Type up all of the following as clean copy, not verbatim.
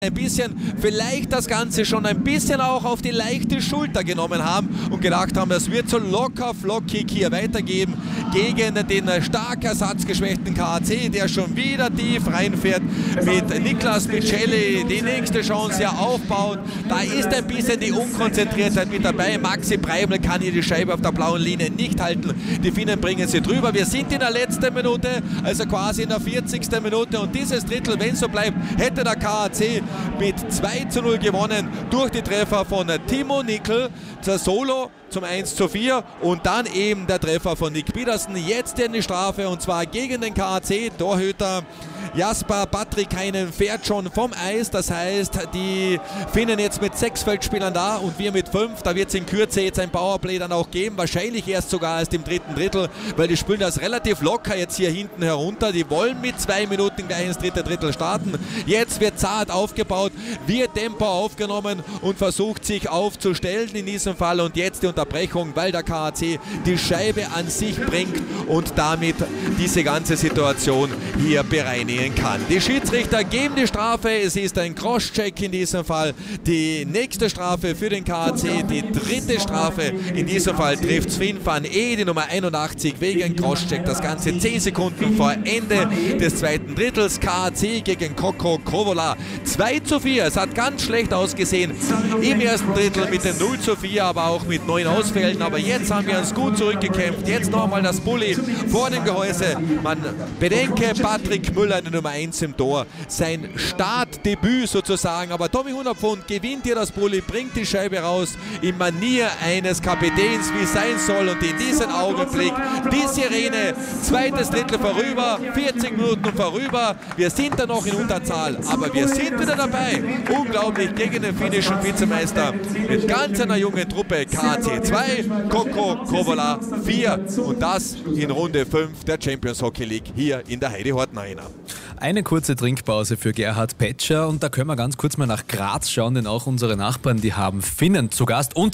ein bisschen vielleicht das Ganze schon ein bisschen auch auf die leichte Schulter genommen haben und gedacht haben, es wird so locker flockig hier weitergeben gegen den stark ersatzgeschwächten KAC, der schon wieder tief reinfährt mit Niklas Miceli, die nächste Chance ja aufbaut. Da ist ein bisschen die Unkonzentriertheit mit dabei. Maxi Preiml kann hier die Scheibe auf der blauen Linie nicht halten. Die Finnen bringen sie drüber. Wir sind in der letzten Minute, also quasi in der 40. Minute und dieses Drittel, wenn es so bleibt, hätte der KAC mit 2:0 gewonnen durch die Treffer von Timo Nickel, der Solo zum 1:4 und dann eben der Treffer von Nick Pedersen. Jetzt in die Strafe und zwar gegen den KAC. Torhüter Jasper Patrikainen fährt schon vom Eis. Das heißt, die Finnen jetzt mit 6 Feldspielern da und wir mit 5. Da wird es in Kürze jetzt ein Powerplay dann auch geben. Wahrscheinlich erst sogar erst im 3. Drittel, weil die spielen das relativ locker jetzt hier hinten herunter. Die wollen mit 2 Minuten gleich ins 3. Drittel starten. Jetzt wird zart aufgebaut, wird Tempo aufgenommen und versucht sich aufzustellen in diesem Fall. Und jetzt die Unterbrechung, weil der KAC die Scheibe an sich bringt und damit diese ganze Situation hier bereinigen kann. Die Schiedsrichter geben die Strafe, es ist ein Crosscheck in diesem Fall. Die nächste Strafe für den KAC, die 3. Strafe, in diesem Fall trifft Sven van E, die Nummer 81, wegen Crosscheck. Das Ganze 10 Sekunden vor Ende des 2. Drittels. KAC gegen Kokko Kovola 2:4. Es hat ganz schlecht ausgesehen im 1. Drittel mit dem 0:4, aber auch mit 9 Ausfällen. Aber jetzt haben wir uns gut zurückgekämpft. Jetzt nochmal das Bulli vor dem Gehäuse. Man bedenke Patrick Müller, die Nummer 1 im Tor. Sein Startdebüt sozusagen. Aber Tommy Hunderpfund gewinnt hier das Bulli, bringt die Scheibe raus in Manier eines Kapitäns, wie es sein soll. Und in diesem Augenblick die Sirene. 2. Drittel vorüber, 40 Minuten vorüber. Wir sind da noch in Unterzahl, aber wir sind wieder dabei. Unglaublich gegen den finnischen Vizemeister mit ganz einer jungen Truppe. KAC 2, Kokko Kovola 4 und das in Runde 5 der Champions Hockey League hier in der Heidi Horten Arena. Eine kurze Trinkpause für Gerhard Petscher und da können wir ganz kurz mal nach Graz schauen, denn auch unsere Nachbarn, die haben Finnen zu Gast und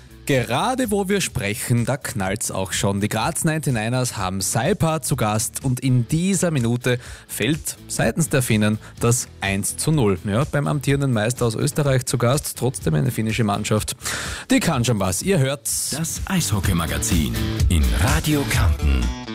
gerade wo wir sprechen, da knallt's auch schon. Die Graz 99ers haben Saipa zu Gast und in dieser Minute fällt seitens der Finnen das 1:0. Ja, beim amtierenden Meister aus Österreich zu Gast, trotzdem eine finnische Mannschaft. Die kann schon was. Ihr hört's. Das Eishockey-Magazin in Radio Kärnten.